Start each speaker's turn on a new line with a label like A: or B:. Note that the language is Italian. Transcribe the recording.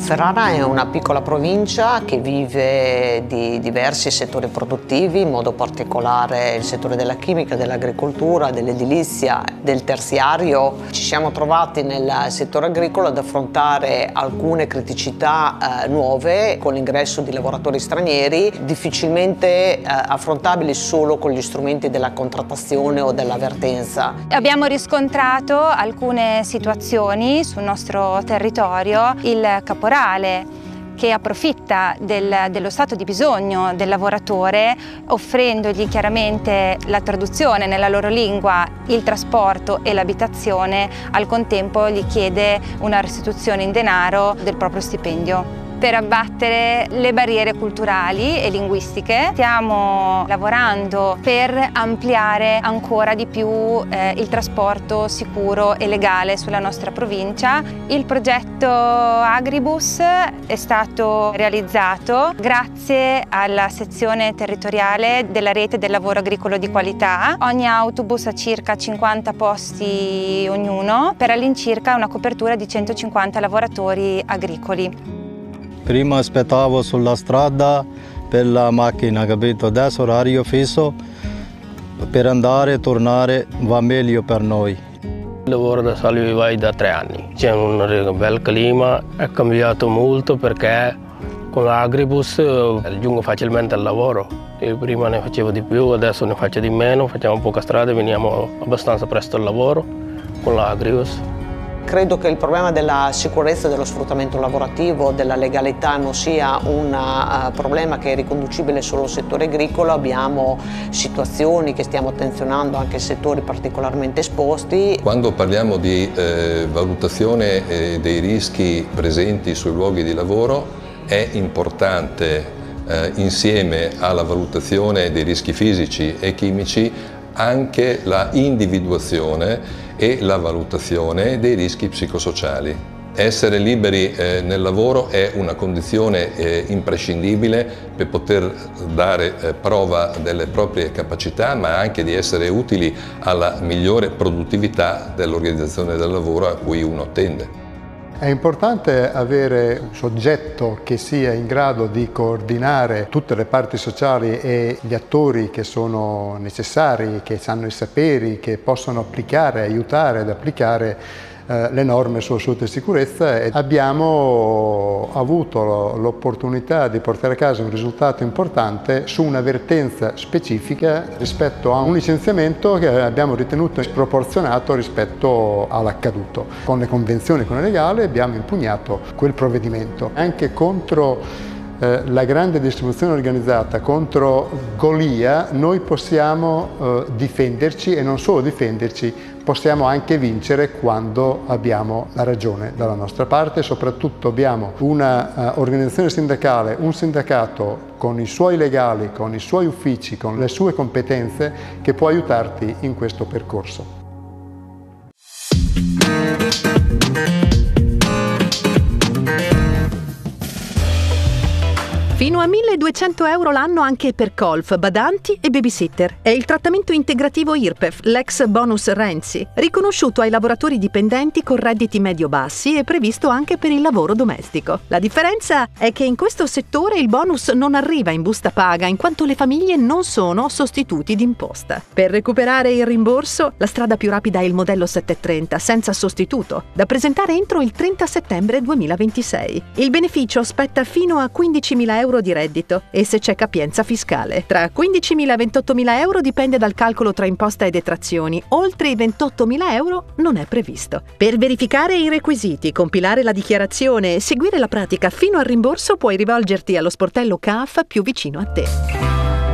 A: Ferrara è una piccola provincia che vive di diversi settori produttivi, in modo particolare il settore della chimica, dell'agricoltura, dell'edilizia, del terziario. Ci siamo trovati nel settore agricolo ad affrontare alcune criticità nuove con l'ingresso di lavoratori stranieri, difficilmente affrontabili solo con gli strumenti della contrattazione o dell'avvertenza.
B: Abbiamo riscontrato alcune situazioni sul nostro territorio. Il caporale che approfitta dello stato di bisogno del lavoratore, offrendogli chiaramente la traduzione nella loro lingua, il trasporto e l'abitazione, al contempo gli chiede una restituzione in denaro del proprio stipendio. Per abbattere le barriere culturali e linguistiche stiamo lavorando per ampliare ancora di più il trasporto sicuro e legale sulla nostra provincia. Il progetto Agribus è stato realizzato grazie alla sezione territoriale della rete del lavoro agricolo di qualità. Ogni autobus ha circa 50 posti ognuno, per all'incirca una copertura di 150 lavoratori agricoli.
C: Prima aspettavo sulla strada per la macchina, capito? Adesso orario fisso, per andare e tornare va meglio per noi.
D: Lavoro da salvavai da 3 anni, c'è un bel clima, è cambiato molto perché con l'Agribus raggiungo facilmente il lavoro. Io prima ne facevo di più, adesso ne faccio di meno, facciamo poca strada e veniamo abbastanza presto al lavoro con l'Agribus.
A: Credo che il problema della sicurezza e dello sfruttamento lavorativo, della legalità, non sia un problema che è riconducibile solo al settore agricolo. Abbiamo situazioni che stiamo attenzionando anche in settori particolarmente esposti.
E: Quando parliamo di valutazione dei rischi presenti sui luoghi di lavoro, è importante insieme alla valutazione dei rischi fisici e chimici anche la individuazione e la valutazione dei rischi psicosociali. Essere liberi nel lavoro è una condizione imprescindibile per poter dare prova delle proprie capacità, ma anche di essere utili alla migliore produttività dell'organizzazione del lavoro a cui uno tende.
F: È importante avere un soggetto che sia in grado di coordinare tutte le parti sociali e gli attori che sono necessari, che sanno i saperi, che possono applicare, aiutare ad applicare le norme sulla salute e sicurezza. E abbiamo avuto l'opportunità di portare a casa un risultato importante su un'avvertenza specifica rispetto a un licenziamento che abbiamo ritenuto sproporzionato rispetto all'accaduto. Con le convenzioni con il legale abbiamo impugnato quel provvedimento anche contro la grande distribuzione organizzata, contro Golia. Noi possiamo difenderci, e non solo difenderci, possiamo anche vincere quando abbiamo la ragione dalla nostra parte. Soprattutto abbiamo una organizzazione sindacale, un sindacato con i suoi legali, con i suoi uffici, con le sue competenze, che può aiutarti in questo percorso.
G: Fino a 1.200 euro l'anno anche per colf, badanti e babysitter. È il trattamento integrativo IRPEF, l'ex bonus Renzi, riconosciuto ai lavoratori dipendenti con redditi medio-bassi e previsto anche per il lavoro domestico. La differenza è che in questo settore il bonus non arriva in busta paga, in quanto le famiglie non sono sostituti d'imposta. Per recuperare il rimborso, la strada più rapida è il modello 730, senza sostituto, da presentare entro il 30 settembre 2026. Il beneficio spetta fino a 15.000 euro di reddito e se c'è capienza fiscale. Tra 15.000 e 28.000 euro dipende dal calcolo tra imposta e detrazioni. Oltre i 28.000 euro non è previsto. Per verificare i requisiti, compilare la dichiarazione e seguire la pratica fino al rimborso puoi rivolgerti allo sportello CAF più vicino a te.